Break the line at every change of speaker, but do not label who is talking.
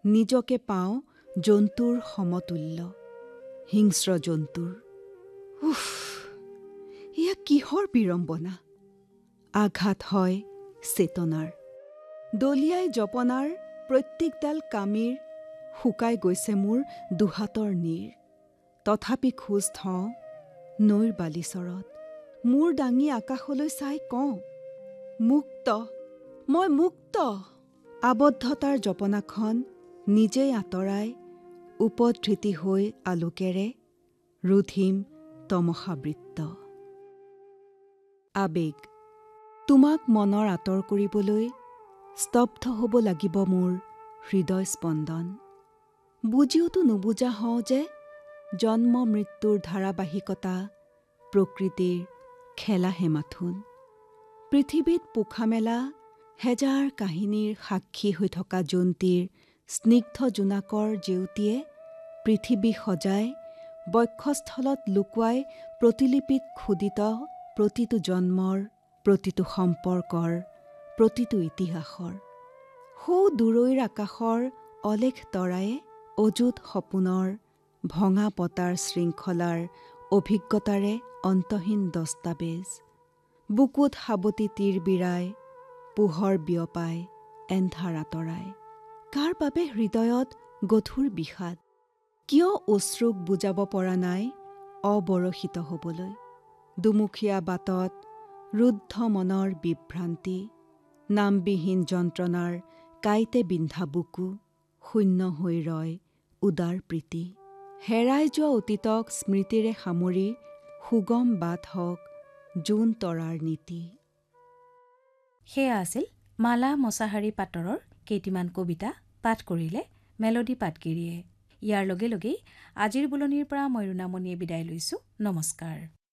নিজকে পাওঁ জন্তুৰ সমতুল্য, হিংস্ৰ জন্তুৰ। উফ, এয়া কিহৰ বিড়ম্বনা! আঘাত হয় চেতনাৰ। দলিয়াই জপনাৰ প্ৰত্যেকডাল কামিৰ শুকাই গৈছে মোৰ দুহাতৰ নীৰ। তথাপি খোজ থওঁ নৈৰ বালিচৰত, মূৰ দাঙি আকাশলৈ চাই কওঁ, মুক্ত, মই মুক্ত। আবদ্ধতাৰ জপনাখন নিজেই আঁতৰাই উপধৃতি হৈ আলোকেৰে ৰুধিম তমসাবৃত্ত। আবেগ। তোমাক মনৰ আঁতৰ কৰিবলৈ স্তব্ধ হ'ব লাগিব মোৰ হৃদয় স্পন্দন। বুজিওতো নুবুজা হওঁ যে জন্ম মৃত্যুৰ ধাৰাবাহিকতা প্ৰকৃতিৰ খেলাহে মাথোন। পৃথিৱীত পোখা মেলা হেজাৰ কাহিনীৰ সাক্ষী হৈ থকা জন্তীৰ স্নিগ্ধ জোনাকৰ জেউতিয়ে পৃথিৱী সজাই বক্ষস্থলত লুকুৱাই প্ৰতিলিপিত খোদিত প্ৰতিটো জন্মৰ, প্ৰতিটো সম্পৰ্কৰ, প্ৰতিটো ইতিহাসৰ। সৌ দূৰৈৰ আকাশৰ অলেখ তৰায়ে অযুত সপোনৰ ভঙা পতাৰ শৃংখলাৰ অভিজ্ঞতাৰে অন্তহীন দস্তাবেজ। বুকুত সাৱটি তীৰ বিৰাই, পোহৰ বিয়পাই, এন্ধাৰ আঁতৰাই। কাৰ বাবে হৃদয়ত গধুৰ বিষাদ? কিয় অশ্ৰুক বুজাব পৰা নাই অবৰষিত হ'বলৈ? দুমুখীয়া বাটত ৰুদ্ধ মনৰ বিভ্ৰান্তি, নামবিহীন যন্ত্ৰণাৰ কাঁইতে বিন্ধা বুকু, শূন্য হৈ ৰয় উদাৰ প্ৰীতি। হেৰাই যোৱা অতীতক স্মৃতিৰে সামৰি সুগম বাট হওক জোন তৰাৰ নীতি।
সেয়া আছিল মালা মছাহাৰী পাটৰৰ কেইটিমান কবিতা পাঠ কৰিলে মেলডী পাটগিৰিয়ে। ইয়াৰ লগে লগেই আজিৰ বুলনিৰ পৰা মই ৰুণামণিয়ে বিদায় লৈছো। নমস্কাৰ।